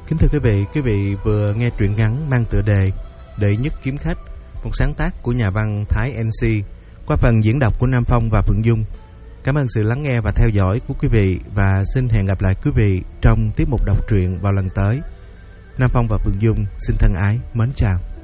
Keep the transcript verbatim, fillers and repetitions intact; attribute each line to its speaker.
Speaker 1: Kính thưa quý vị, quý vị vừa nghe truyện ngắn mang tựa đề Đệ Nhất Kiếm Khách, một sáng tác của nhà văn Thái en xê, qua phần diễn đọc của Nam Phong và Phượng Dung. Cảm ơn sự lắng nghe và theo dõi của quý vị, và xin hẹn gặp lại quý vị trong tiết mục đọc truyện vào lần tới. Nam Phong và Phượng Dung xin thân ái mến chào.